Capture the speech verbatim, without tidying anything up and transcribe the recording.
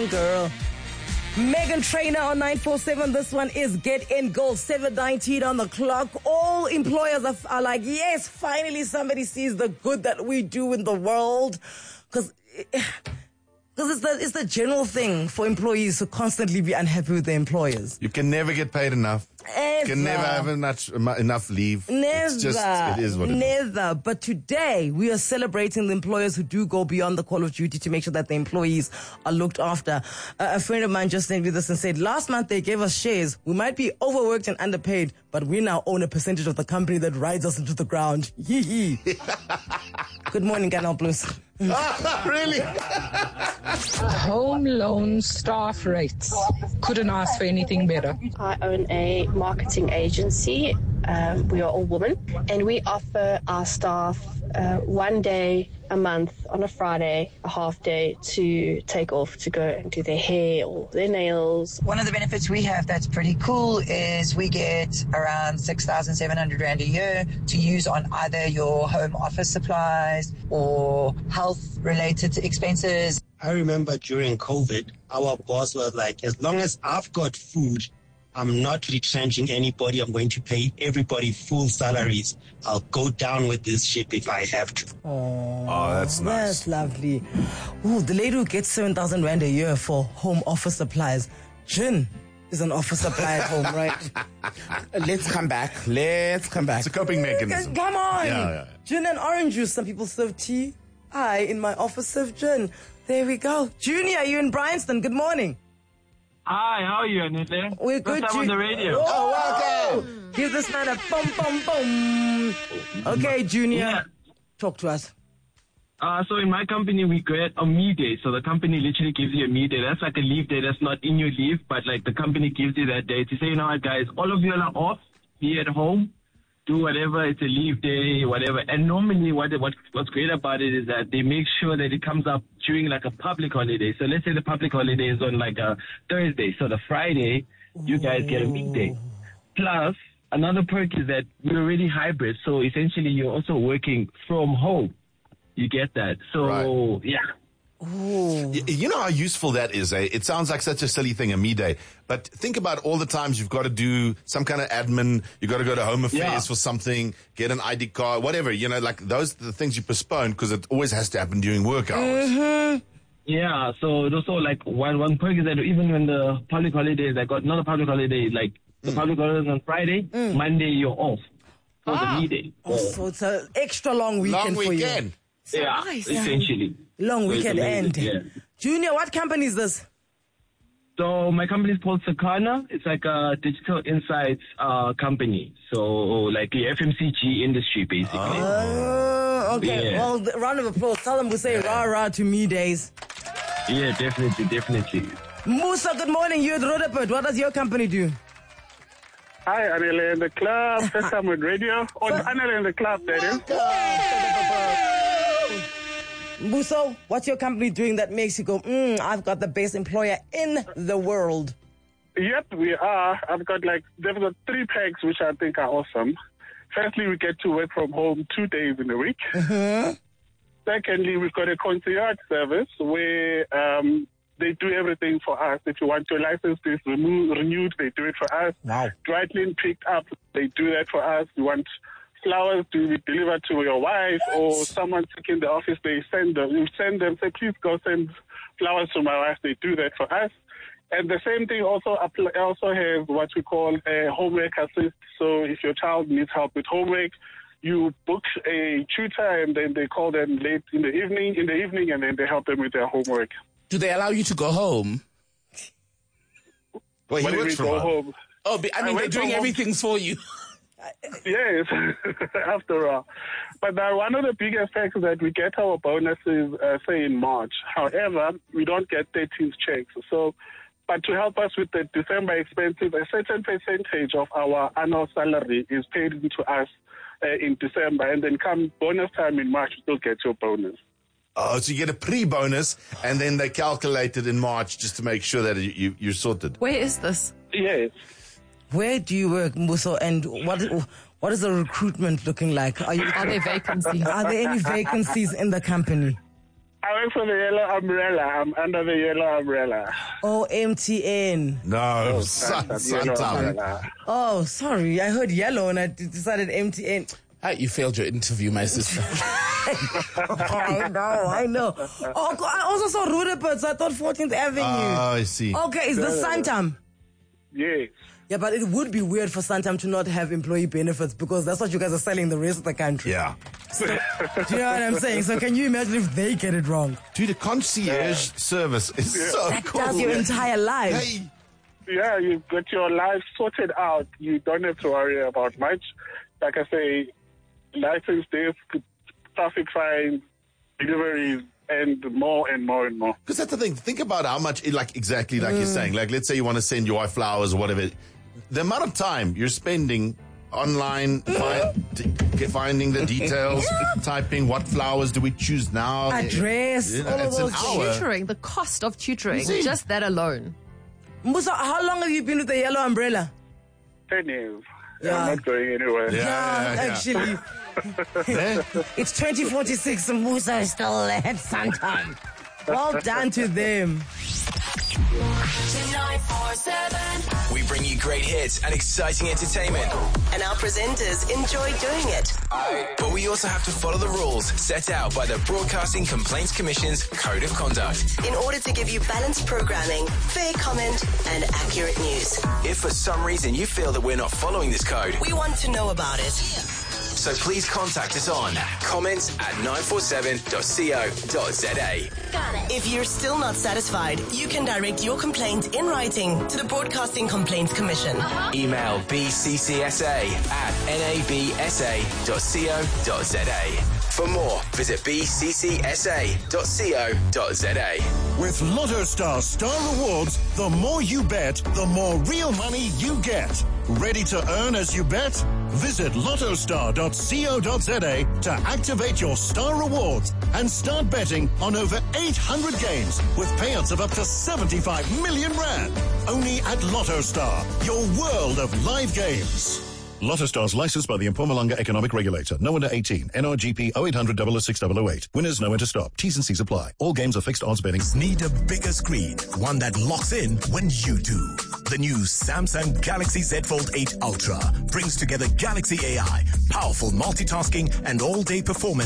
Megan, girl. Megan Trainor on nine four seven. This one is Get In Gold, seven nineteen on the clock. All employers are, are like, yes, finally somebody sees the good that we do in the world. Because because it's the, it's the general thing for employees to constantly be unhappy with their employers. You can never get paid enough. Ever. You can never have enough, enough leave. Never. It's just, it is what it Never. is. But today, we are celebrating the employers who do go beyond the call of duty to make sure that the employees are looked after. Uh, a friend of mine just sent me this and said, last month they gave us shares. We might be overworked and underpaid, but we now own a percentage of the company that rides us into the ground. Yee yee. Good morning, Canal Plus. Really? Home loan staff rates. Couldn't ask for anything better. I own a marketing agency. Um, we are all women, and we offer our staff uh, one day a month on a Friday, a half day to take off to go and do their hair or their nails. One of the benefits we have that's pretty cool is we get around six thousand seven hundred rand a year to use on either your home office supplies or health-related expenses. I remember during COVID, our boss was like, as long as I've got food, I'm not retrenching anybody. I'm going to pay everybody full salaries. I'll go down with this ship if I have to. Oh, oh that's nice. That's lovely. Ooh, the lady who gets seven thousand rand a year for home office supplies. Jin is an office supply at home, right? Let's come back. Let's come back. It's a coping mechanism. Come on. Yeah, yeah. Gin and orange juice. Some people serve tea. I, in my office, serve gin. There we go. Junior, you in Bryanston. Good morning. Hi, how are you, Anita? We're good. First time on the radio. Oh, welcome. Give this man a boom, boom, boom. Okay, Junior. Yeah. Talk to us. Uh, so in my company, we get a me day. So the company literally gives you a me day. That's like a leave day. That's not in your leave, but like the company gives you that day to say, you know what, guys, all of you are off, be at home, do whatever. It's a leave day, whatever. And normally what, what what's great about it is that they make sure that it comes up during like a public holiday. So let's say the public holiday is on like a Thursday. So the Friday, you guys get a weekday. Plus, another perk is that we're already hybrid. So essentially you're also working from home. You get that. So, right. yeah. You, you know how useful that is, eh? It sounds like such a silly thing, a me day. But think about all the times you've got to do some kind of admin, you've got to go to Home Affairs yeah. for something, get an I D card, whatever. You know, like those are the things you postpone because it always has to happen during work hours. Mm-hmm. Yeah, so also like one one perk is that even when the public holidays, I got not a public holiday, like the mm. public holiday is on Friday, mm. Monday you're off for ah. the me day. So. Oh, so it's an extra long weekend long for weekend. you. So yeah, nice. Essentially. Long so weekend end. Yeah. Junior, what company is this? So my company is called Sakana. It's like a digital insights uh, company. So like the F M C G industry, basically. Oh, okay. Yeah. Well, round of applause. Tell them we say rah rah to me days. Yeah, definitely, definitely. Musa, good morning. You're at Rudapert. What does your company do? Hi, Anile in the club. First time with radio. On Anile in the club, that is. Muso, what's your company doing that makes you go, mm, I've got the best employer in the world? Yep, we are. I've got like, there's got three pegs which I think are awesome. Firstly, we get to work from home two days in a week. Mm-hmm. Secondly, we've got a concierge service where um, they do everything for us. If you want your license to be renewed, they do it for us. Wow. Dry clean picked up, they do that for us. You want flowers to be delivered to your wife or someone sick in the office, they send them. You send them, say, please go send flowers to my wife. They do that for us. And the same thing also also has what we call a homework assist. So if your child needs help with homework, you book a tutor and then they call them late in the evening, in the evening, and then they help them with their homework. Do they allow you to go home? Well, he when works we from go home. home. Oh, I mean, I they're doing everything for you. Yes, after all. But now one of the biggest facts is that we get our bonuses, uh, say, in March. However, we don't get thirteenth checks. So, but to help us with the December expenses, a certain percentage of our annual salary is paid into us uh, in December. And then come bonus time in March, you still get your bonus. Oh, so you get a pre-bonus, and then they calculate it in March just to make sure that you, you, you're sorted. Where is this? Yes. Where do you work, Muso, and what what is the recruitment looking like? Are, you, are there vacancies? Are there any vacancies in the company? I work for the yellow umbrella. I'm under the yellow umbrella. Oh, M T N. No, Oh, Sun- Santam, yellow Santam. umbrella. Oh, sorry. I heard yellow and I d- decided M T N. Ah, you failed your interview, my sister. I know, I know. Oh, God, I also saw Rudapert, so I thought fourteenth Avenue. Oh, I see. Okay, is this Santam? Yes. Yeah, but it would be weird for Santam to not have employee benefits because that's what you guys are selling the rest of the country. Yeah. Do you know what I'm saying? So can you imagine if they get it wrong? Dude, a concierge service is so That cool. does your entire life. Hey. Yeah, you've got your life sorted out. You don't have to worry about much. Like I say, license desk, traffic fines, deliveries, and more and more and more. Because that's the thing. Think about how much, like exactly like you're saying. Like, let's say you want to send your wife flowers or whatever. The amount of time you're spending online, find, t- finding the details, typing what flowers do we choose now. Address, You know, all of it's an those hour. Tutoring, the cost of tutoring, See? just that alone. Musa, how long have you been with the yellow umbrella? Ten years. Yeah. I'm not going anywhere. Yeah, yeah, yeah. actually. It's twenty forty-six and Musa is still at Santam. Well done to them. nine four seven. We bring you great hits and exciting entertainment. And our presenters enjoy doing it. But we also have to follow the rules set out by the Broadcasting Complaints Commission's Code of Conduct. In order to give you balanced programming, fair comment, and accurate news. If for some reason you feel that we're not following this code, We want to know about it. so please contact us on comments at nine four seven dot co dot za. If you're still not satisfied, you can direct your complaint in writing to the Broadcasting Complaints Commission. Email b c c s a at n a b s a dot co dot za. For more, visit b c c s a dot co dot za. With Lotto Star Star Rewards, the more you bet, the more real money you get. Ready to earn as you bet? Visit lotto star dot co dot za to activate your Star Rewards and start betting on over eight hundred games with payouts of up to seventy-five million rand. Only at Lotto Star, your world of live games. Lotto Star's licensed by the Mpumalanga Economic Regulator. No under eighteen. N R G P oh eight hundred double oh six double oh eight. Winners know when to stop. T's and C's apply. All games are fixed odds betting. Need a bigger screen, one that locks in when you do. The new Samsung Galaxy Z Fold eight Ultra brings together Galaxy A I, powerful multitasking, and all-day performance